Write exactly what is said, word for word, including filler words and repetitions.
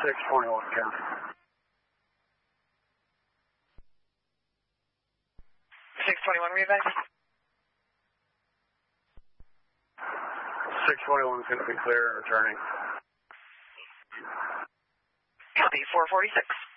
six twenty-one, count. six twenty-one, readback. six twenty-one is going to be clear and returning. Copy, four forty-six.